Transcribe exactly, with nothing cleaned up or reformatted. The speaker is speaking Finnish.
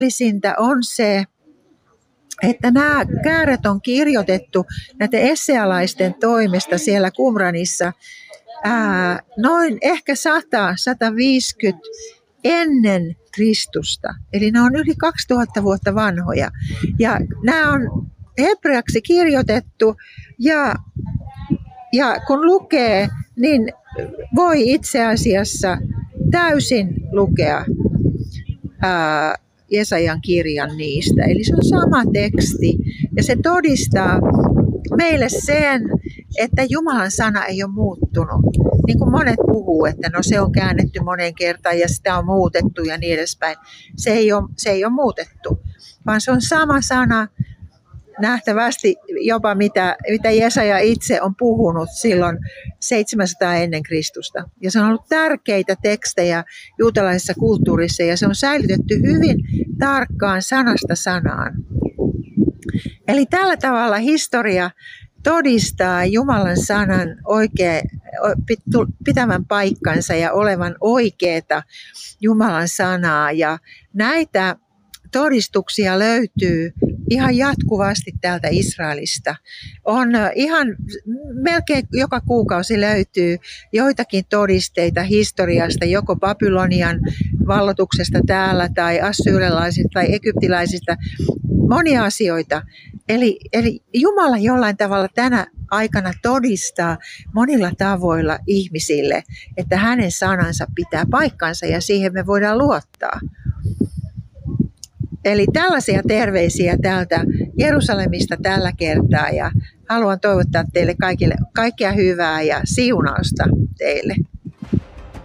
ihmeellisintä on se, että nämä käärät on kirjoitettu näiden essealaisten toimesta siellä Qumranissa ää, noin ehkä sata sata viisikymmentä ennen Kristusta. Eli ne on yli kaksituhatta vuotta vanhoja. Ja nämä on hebreaksi kirjoitettu ja, ja kun lukee, niin voi itse asiassa täysin lukea ää, Jesajan kirjan niistä. Eli se on sama teksti ja se todistaa meille sen, että Jumalan sana ei ole muuttunut. Niin kuin monet puhuu, että no se on käännetty moneen kertaan ja sitä on muutettu ja niin edespäin. Se ei ole, se ei ole muutettu, vaan se on sama sana nähtävästi jopa mitä, mitä Jesaja itse on puhunut silloin seitsemänsataa ennen Kristusta. Ja se on ollut tärkeitä tekstejä juutalaisessa kulttuurissa ja se on säilytetty hyvin tarkkaan sanasta sanaan. Eli tällä tavalla historia todistaa Jumalan sanan oikea, pitävän paikkansa ja olevan oikeata Jumalan sanaa. Ja näitä todistuksia löytyy ihan jatkuvasti täältä Israelista. On ihan melkein joka kuukausi löytyy joitakin todisteita historiasta, joko Babylonian vallotuksesta täällä tai assyrialaisista tai egyptiläisistä, monia asioita. Eli, eli Jumala jollain tavalla tänä aikana todistaa monilla tavoilla ihmisille, että hänen sanansa pitää paikkansa ja siihen me voidaan luottaa. Eli tällaisia terveisiä täältä Jerusalemista tällä kertaa ja haluan toivottaa teille kaikille kaikkea hyvää ja siunausta teille.